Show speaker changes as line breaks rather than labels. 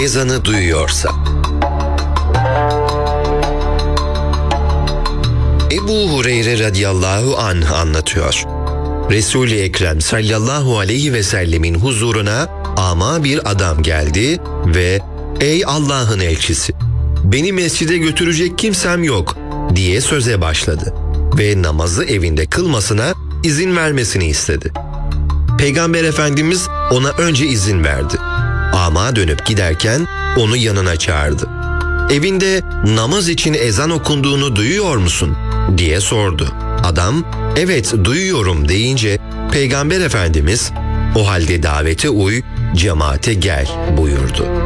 ezanı duyuyorsa. Ebu Hureyre radıyallahu anh anlatıyor. Resul-i Ekrem sallallahu aleyhi ve sellemin huzuruna ama bir adam geldi ve "Ey Allah'ın elçisi, beni mescide götürecek kimsem yok" diye söze başladı ve namazı evinde kılmasına izin vermesini istedi. Peygamber Efendimiz ona önce izin verdi. Ama dönüp giderken onu yanına çağırdı. "Evinde namaz için ezan okunduğunu duyuyor musun?" diye sordu. Adam "Evet, duyuyorum" deyince Peygamber Efendimiz "O halde davete uy, cemaate gel" buyurdu.